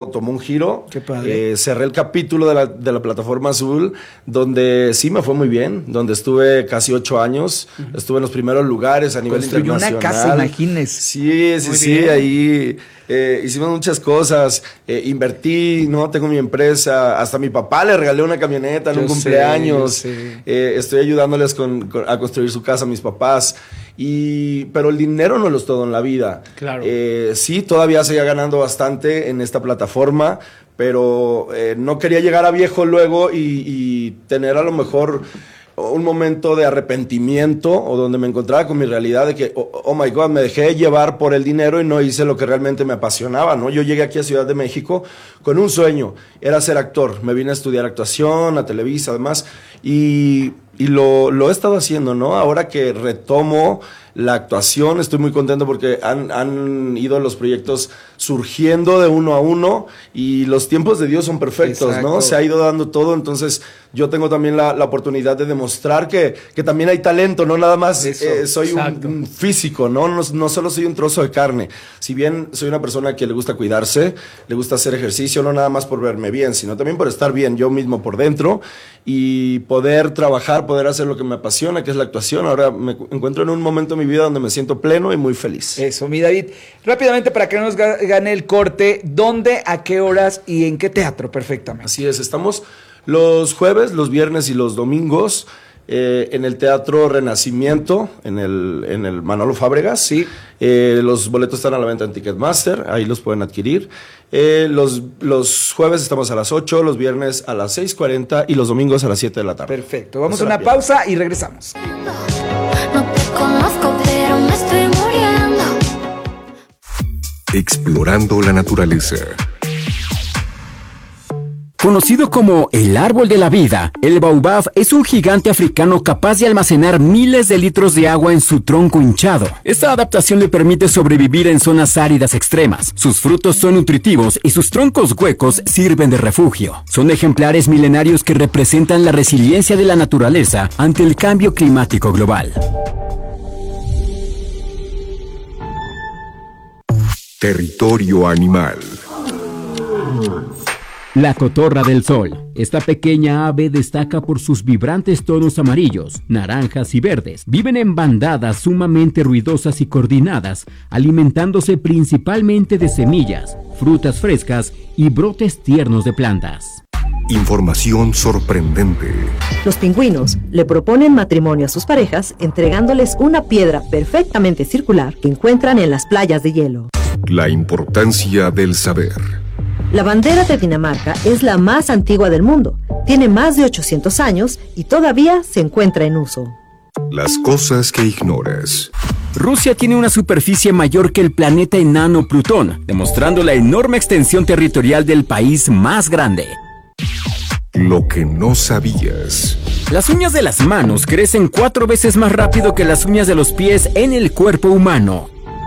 todo tomó un giro. Qué padre. Cerré el capítulo de la Plataforma Azul, donde sí me fue muy bien, donde estuve casi 8 años. Estuve en los primeros lugares a nivel internacional. Una casa, imagínese. Sí, ahí hicimos muchas cosas. Invertí, ¿no? Tengo mi empresa. Hasta a mi papá le regalé una camioneta en un cumpleaños. Estoy ayudándoles a construir su casa a mis papás. Pero el dinero no lo es todo en la vida. Claro. Sí, todavía seguía ganando bastante en esta plataforma, pero no quería llegar a viejo luego y tener a lo mejor un momento de arrepentimiento o donde me encontraba con mi realidad de que, oh my God, me dejé llevar por el dinero y no hice lo que realmente me apasionaba, ¿no? Yo llegué aquí a Ciudad de México con un sueño, era ser actor. Me vine a estudiar actuación, a Televisa, además, y lo he estado haciendo, ¿no? Ahora que retomo la actuación, estoy muy contento porque han ido los proyectos surgiendo de uno a uno y los tiempos de Dios son perfectos. Exacto. ¿No? Se ha ido dando todo, entonces yo tengo también la oportunidad de demostrar que también hay talento, no nada más soy un físico, ¿no? No solo soy un trozo de carne. Si bien soy una persona que le gusta cuidarse, le gusta hacer ejercicio, no nada más por verme bien, sino también por estar bien yo mismo por dentro y poder trabajar, poder hacer lo que me apasiona, que es la actuación. Ahora me encuentro en un momento de mi vida donde me siento pleno y muy feliz. Eso, mi David. Rápidamente, para que no nos gane el corte, ¿dónde, a qué horas y en qué teatro? Perfectamente. Así es, estamos los jueves, los viernes y los domingos en el Teatro Renacimiento, en el Manolo Fábregas. Sí. Los boletos están a la venta en Ticketmaster, ahí los pueden adquirir. Los jueves estamos a las 8, los viernes a las 6:40 y los domingos a las 7 de la tarde. Perfecto, vamos a una pausa y regresamos. No te conozco, pero me estoy muriendo. Explorando la naturaleza. Conocido como el árbol de la vida, el baobab es un gigante africano capaz de almacenar miles de litros de agua en su tronco hinchado. Esta adaptación le permite sobrevivir en zonas áridas extremas. Sus frutos son nutritivos y sus troncos huecos sirven de refugio. Son ejemplares milenarios que representan la resiliencia de la naturaleza ante el cambio climático global. Territorio animal. La cotorra del sol. Esta pequeña ave destaca por sus vibrantes tonos amarillos, naranjas y verdes. Viven en bandadas sumamente ruidosas y coordinadas, alimentándose principalmente de semillas, frutas frescas y brotes tiernos de plantas. Información sorprendente. Los pingüinos le proponen matrimonio a sus parejas entregándoles una piedra perfectamente circular que encuentran en las playas de hielo. La importancia del saber. La bandera de Dinamarca es la más antigua del mundo. Tiene más de 800 años y todavía se encuentra en uso. Las cosas que ignoras. Rusia tiene una superficie mayor que el planeta enano Plutón, demostrando la enorme extensión territorial del país más grande. Lo que no sabías. Las uñas de las manos crecen 4 veces más rápido que las uñas de los pies en el cuerpo humano.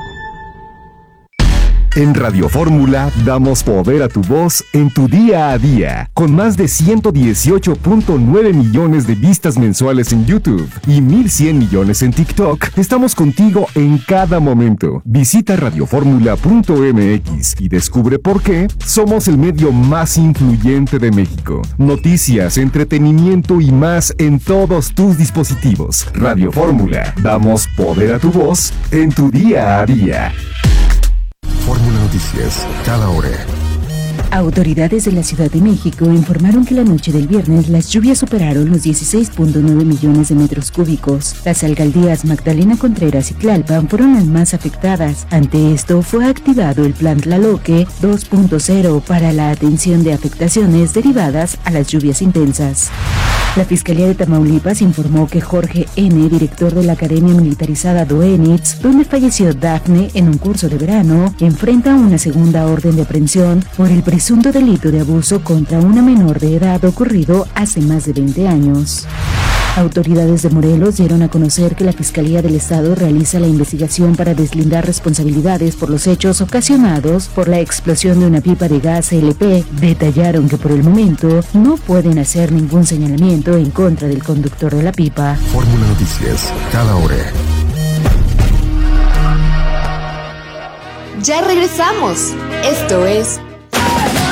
En Radio Fórmula damos poder a tu voz en tu día a día. Con más de 118.9 millones de vistas mensuales en YouTube y 1,100 millones en TikTok, estamos contigo en cada momento. Visita radioformula.mx y descubre por qué somos el medio más influyente de México. Noticias, entretenimiento y más en todos tus dispositivos. Radio Fórmula, damos poder a tu voz en tu día a día. Fórmula Noticias, cada hora. Autoridades de la Ciudad de México informaron que la noche del viernes las lluvias superaron los 16.9 millones de metros cúbicos. Las alcaldías Magdalena Contreras y Tlalpan fueron las más afectadas. Ante esto, fue activado el Plan Tlaloque 2.0 para la atención de afectaciones derivadas a las lluvias intensas. La Fiscalía de Tamaulipas informó que Jorge N., director de la Academia Militarizada Doenitz, donde falleció Dafne en un curso de verano, enfrenta una segunda orden de aprehensión por el presunto delito de abuso contra una menor de edad ocurrido hace más de 20 años. Autoridades de Morelos dieron a conocer que la Fiscalía del Estado realiza la investigación para deslindar responsabilidades por los hechos ocasionados por la explosión de una pipa de gas LP. Detallaron que por el momento no pueden hacer ningún señalamiento en contra del conductor de la pipa. Fórmula Noticias, cada hora. Ya regresamos. Esto es